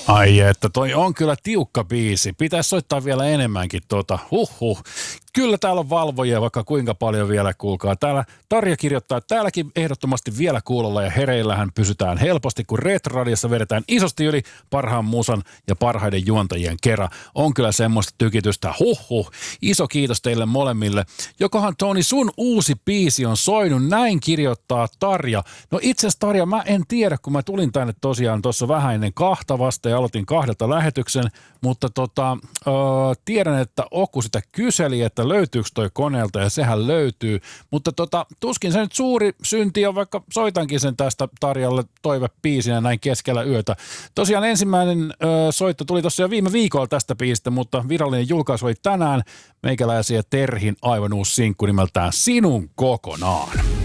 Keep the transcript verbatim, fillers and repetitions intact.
Ai että toi on kyllä tiukka biisi. Pitäisi soittaa vielä enemmänkin tuota. Huhhuh. Kyllä täällä on valvojia vaikka kuinka paljon vielä, kuulkaa. Täällä Tarja kirjoittaa, että täälläkin ehdottomasti vielä kuulolla ja hereillähän pysytään helposti, kun Red-radiossa vedetään isosti yli parhaan musan ja parhaiden juontajien kerran. On kyllä semmoista tykitystä. Huhhuh. Iso kiitos teille molemmille. Jokohan Toni sun uusi biisi on soinut? Näin kirjoittaa Tarja. No itse asiassa Tarja, mä en tiedä, kun mä tulin tänne tosiaan tuossa vähän ennen kahta vasta ja aloitin kahdelta lähetyksen, mutta tota, öö, tiedän, että Oku sitä kyseli, että löytyykö toi koneelta ja sehän löytyy, mutta tota, tuskin se nyt suuri synti on, vaikka soitankin sen tästä Tarjalle toivebiisinä näin keskellä yötä. Tosiaan ensimmäinen ö, soitto tuli tuossa jo viime viikolla tästä biisistä, mutta virallinen julkaisu oli tänään. Meikäläisiä Terhin aivan uusi sinkku nimeltään Sinun kokonaan.